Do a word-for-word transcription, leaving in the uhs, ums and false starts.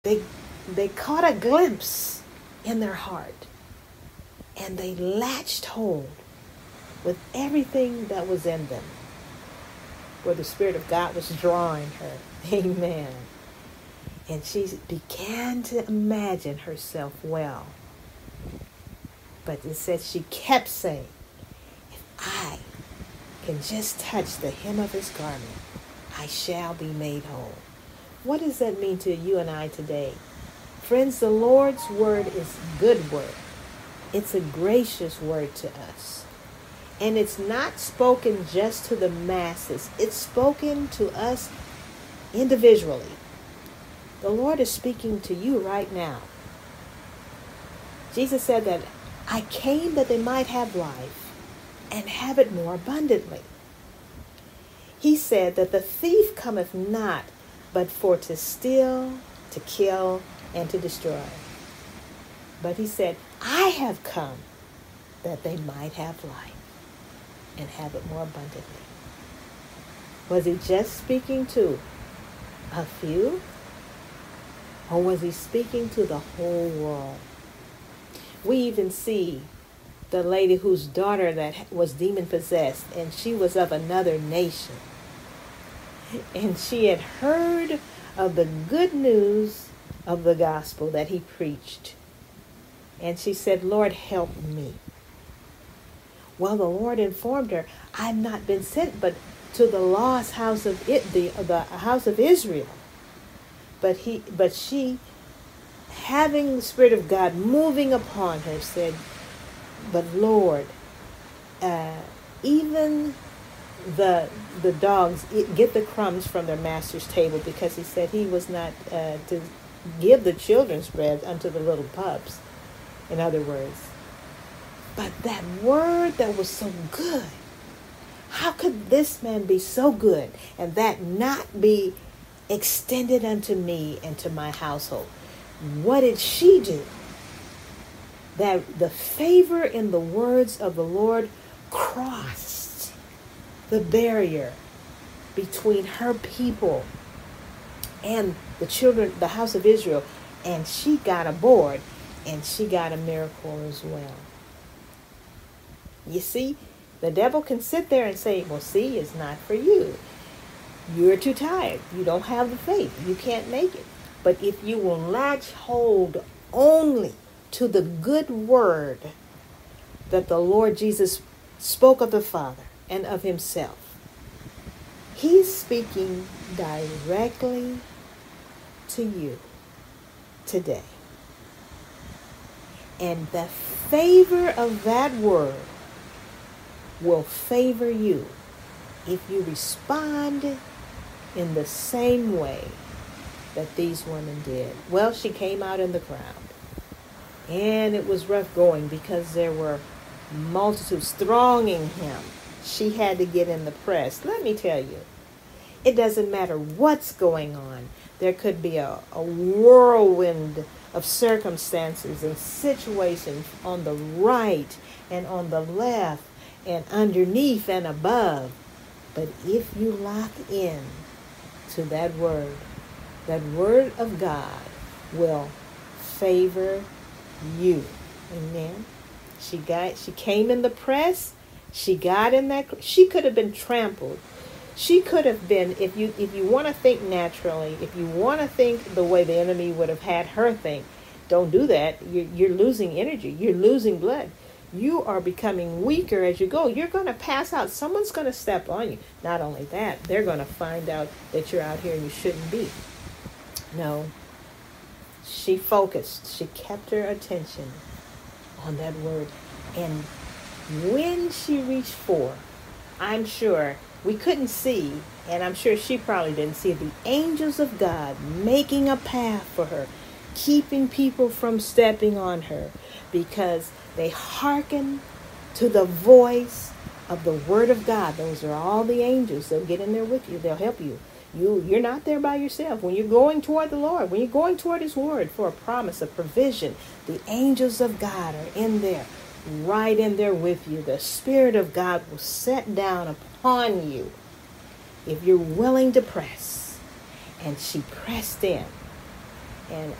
They, they caught a glimpse in their heart, and they latched hold with everything that was in them, where the Spirit of God was drawing her. Amen. And she began to imagine herself well. But it says she kept saying, if I can just touch the hem of his garment, I shall be made whole. What does that mean to you and I today? Friends, the Lord's word is good word. It's a gracious word to us. And it's not spoken just to the masses. It's spoken to us individually. The Lord is speaking to you right now. Jesus said that I came that they might have life and have it more abundantly. He said that the thief cometh not but for to steal, to kill, and to destroy. But he said, I have come that they might have life and have it more abundantly. Was he just speaking to a few? Or was he speaking to the whole world? We even see the lady whose daughter that was demon-possessed, and she was of another nation. And she had heard of the good news of the gospel that he preached. And she said, Lord, help me. Well, the Lord informed her, I've not been sent but to the lost house of it, the, the house of Israel. But he, but she, having the Spirit of God moving upon her, said, but Lord, uh, even the the dogs eat, get the crumbs from their master's table, because he said he was not uh, to give the children's bread unto the little pups, in other words. But that word that was so good, how could this man be so good and that not be extended unto me and to my household? What did she do? That the favor in the words of the Lord crossed the barrier between her people and the children, the house of Israel, and she got aboard, and she got a miracle as well. You see, the devil can sit there and say, well, see, it's not for you. You're too tired. You don't have the faith. You can't make it. But if you will latch hold only to the good word that the Lord Jesus spoke of the Father and of himself, he's speaking directly to you today. And the favor of that word will favor you if you respond in the same way that these women did. Well, she came out in the crowd, and it was rough going because there were multitudes thronging him. She had to get in the press. Let me tell you, it doesn't matter what's going on. There could be a, a whirlwind of circumstances and situations on the right and on the left and underneath and above. But if you lock in to that word, that word of God will favor you. Amen. She got, she came in the press. She got in that. She could have been trampled. She could have been, if you if you want to think naturally, if you want to think the way the enemy would have had her think, don't do that. You're, you're losing energy. You're losing blood. You are becoming weaker as you go. You're going to pass out. Someone's going to step on you. Not only that, they're going to find out that you're out here and you shouldn't be. No. She focused. She kept her attention on that word. And when she reached for, I'm sure we couldn't see, and I'm sure she probably didn't see, the angels of God making a path for her, keeping people from stepping on her, because they hearken to the voice of the word of God. Those are all the angels. They'll get in there with you. They'll help you. You, you're not there by yourself. When you're going toward the Lord, when you're going toward his word for a promise, a provision, the angels of God are in there, right in there with you. The Spirit of God will set down upon you if you're willing to press. And she pressed in. And